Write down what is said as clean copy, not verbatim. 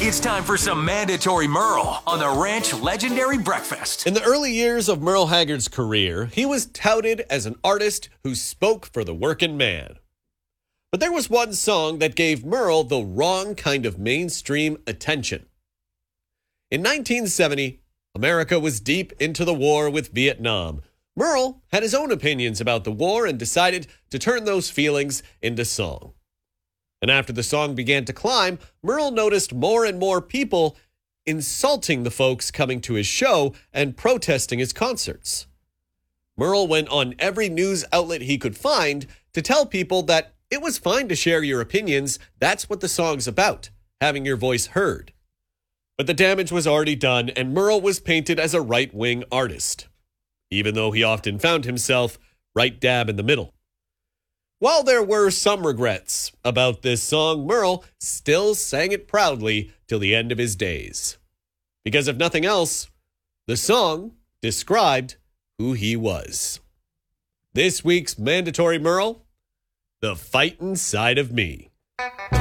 It's time for some mandatory Merle on the Ranch Legendary Breakfast. In the early years of Merle Haggard's career, he was touted as an artist who spoke for the working man. But there was one song that gave Merle the wrong kind of mainstream attention. In 1970, America was deep into the war with Vietnam. Merle had his own opinions about the war and decided to turn those feelings into song. And after the song began to climb, Merle noticed more and more people insulting the folks coming to his show and protesting his concerts. Merle went on every news outlet he could find to tell people that it was fine to share your opinions. That's what the song's about, having your voice heard. But the damage was already done, and Merle was painted as a right-wing artist, even though he often found himself right dab in the middle. While there were some regrets about this song, Merle still sang it proudly till the end of his days. Because if nothing else, the song described who he was. This week's Mandatory Merle, The Fightin' Side of Me.